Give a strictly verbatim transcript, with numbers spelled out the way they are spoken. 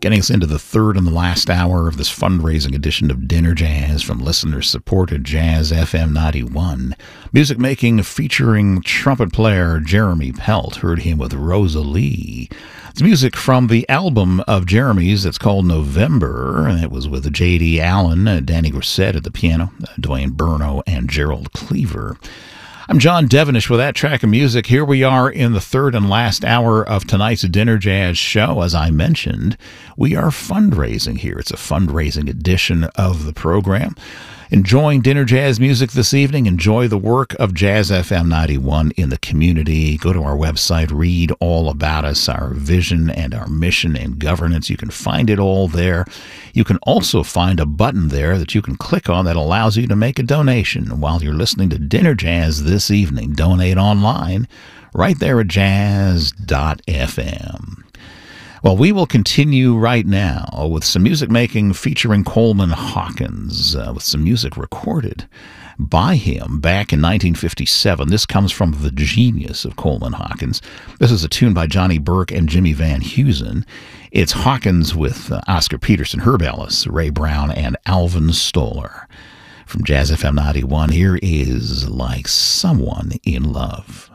getting us into the third and the last hour of this fundraising edition of Dinner Jazz from listener-supported Jazz F M ninety-one. Music making featuring trumpet player Jeremy Pelt. Heard him with Rosalie. It's music from the album of Jeremy's that's called November, and it was with J D. Allen, Danny Grissett at the piano, Dwayne Burno, and Gerald Cleaver. I'm John Devenish with that track of music. Here we are in the third and last hour of tonight's Dinner Jazz show. As I mentioned, we are fundraising here. It's a fundraising edition of the program. Enjoying Dinner Jazz music this evening. Enjoy the work of Jazz F M ninety-one in the community. Go to our website, read all about us, our vision and our mission and governance. You can find it all there. You can also find a button there that you can click on that allows you to make a donation while you're listening to Dinner Jazz this evening. Donate online right there at jazz dot f m. Well, we will continue right now with some music making featuring Coleman Hawkins, uh, with some music recorded by him back in nineteen fifty-seven. This comes from The Genius of Coleman Hawkins. This is a tune by Johnny Burke and Jimmy Van Heusen. It's Hawkins with uh, Oscar Peterson, Herb Ellis, Ray Brown, and Alvin Stoller. From Jazz F M ninety-one, here is Like Someone in Love.